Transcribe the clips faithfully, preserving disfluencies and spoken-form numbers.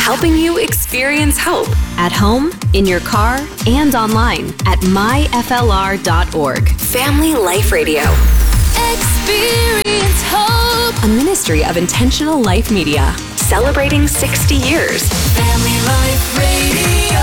helping you experience hope at home, in your car, and online at my f l r dot org. Family Life Radio. Experience hope. A ministry of Intentional Life Media. Celebrating sixty years. Family Life Radio.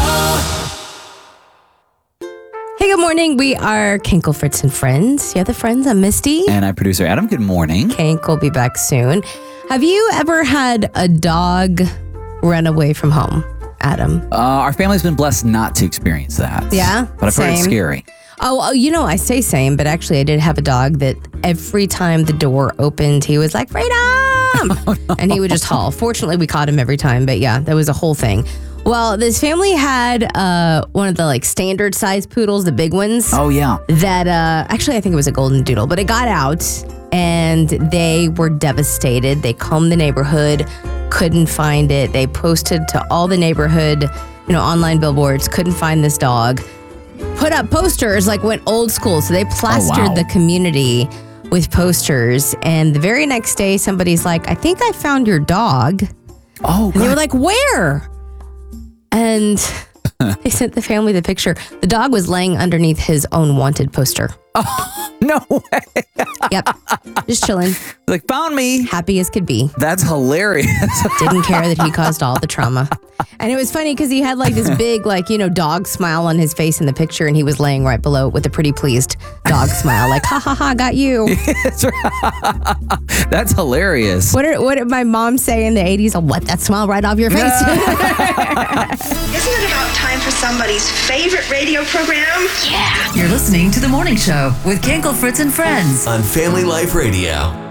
Hey, good morning. We are Kinkle, Fritz, and Friends. You're the friends. I'm Misty. And I'm producer Adam. Good morning. Kink will be back soon. Have you ever had a dog run away from home, Adam? Uh, our family's been blessed not to experience that. Yeah? But I've heard it's Same. scary. Oh, oh, you know, I say same, but actually I did have a dog that every time the door opened, he was like, freedom! Oh, no. And he would just haul. Fortunately, we caught him every time, but yeah, that was a whole thing. Well, this family had uh, one of the like standard size poodles, the big ones. Oh, yeah. That, uh, actually, I think it was a golden doodle, but it got out and they were devastated. They combed the neighborhood, couldn't find it. They posted to all the neighborhood, you know, online billboards, couldn't find this dog. Put up posters, like went old school. So they plastered oh, wow. the community with posters. And the very next day, somebody's like, I think I found your dog. Oh, and they were like, where? And they sent the family the picture. The dog was laying underneath his own wanted poster. Oh, no way. Yep. Just chilling. Like, found me. Happy as could be. That's hilarious. Didn't care that he caused all the trauma. And it was funny because he had like this big, like, you know, dog smile on his face in the picture. And he was laying right below with a pretty pleased dog smile. Like, ha ha ha, got you. That's, right. That's hilarious. What did, what did my mom say in the eighties? I'll wipe that smile right off your face. Isn't it about time for somebody's favorite radio program? Yeah. You're listening to The Morning Show with Kinkle, Fritz, and Friends on Family Life Radio.